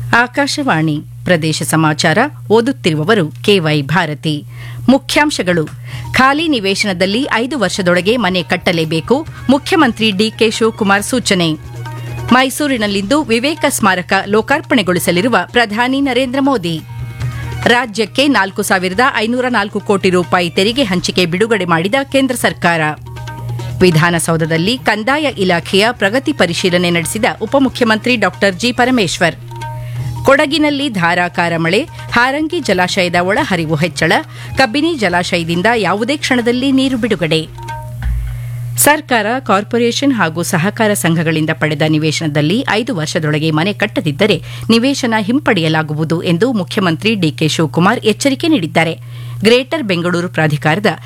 ಆಕಾಶವಾಣಿ ಪ್ರದೇಶ ಸಮಾಚಾರ ಓದುತ್ತಿರುವವರು ಕೆವೈ ಭಾರತಿ. ಮುಖ್ಯಾಂಶಗಳು: ಖಾಲಿ ನಿವೇಶನದಲ್ಲಿ 5 ವರ್ಷದೊಳಗೆ ಮನೆ ಕಟ್ಟಲೇಬೇಕು, ಮುಖ್ಯಮಂತ್ರಿ ಡಿಕೆ ಶಿವಕುಮಾರ್ ಸೂಚನೆ. ಮೈಸೂರಿನಲ್ಲಿಂದು ವಿವೇಕ ಸ್ಮಾರಕ ಲೋಕಾರ್ಪಣೆಗೊಳಿಸಲಿರುವ ಪ್ರಧಾನಿ ನರೇಂದ್ರ ಮೋದಿ. ರಾಜ್ಯಕ್ಕೆ 4,504 ಕೋಟಿ ರೂಪಾಯಿ ತೆರಿಗೆ ಹಂಚಿಕೆ ಬಿಡುಗಡೆ ಮಾಡಿದ ಕೇಂದ್ರ ಸರ್ಕಾರ. ವಿಧಾನಸೌಧದಲ್ಲಿ ಕಂದಾಯ ಇಲಾಖೆಯ ಪ್ರಗತಿ ಪರಿಶೀಲನೆ ನಡೆಸಿದ ಉಪಮುಖ್ಯಮಂತ್ರಿ ಡಾ ಜಿ. ಪರಮೇಶ್ವರ್. ಕೊಡಗಿನಲ್ಲಿ ಧಾರಾಕಾರ ಮಳೆ, ಹಾರಂಗಿ ಜಲಾಶಯದ ಒಳಹರಿವು ಹೆಚ್ಚಳ, ಕಬ್ಬಿನಿ ಜಲಾಶಯದಿಂದ ಯಾವುದೇ ಕ್ಷಣದಲ್ಲಿ ನೀರು ಬಿಡುಗಡೆ. ಸರ್ಕಾರ, ಕಾರ್ಪೊರೇಷನ್ ಹಾಗೂ ಸಹಕಾರ ಸಂಘಗಳಿಂದ ಪಡೆದ ನಿವೇಶನದಲ್ಲಿ 5 ವರ್ಷದೊಳಗೆ ಮನೆ ಕಟ್ಟದಿದ್ದರೆ ನಿವೇಶನ ಹಿಂಪಡೆಯಲಾಗುವುದು ಎಂದು ಮುಖ್ಯಮಂತ್ರಿ ಡಿಕೆ ಶಿವಕುಮಾರ್ ಎಚ್ಚರಿಕೆ ನೀಡಿದ್ದಾರೆ. ಗ್ರೇಟರ್ ಬೆಂಗಳೂರು ಪ್ರಾಧಿಕಾರದ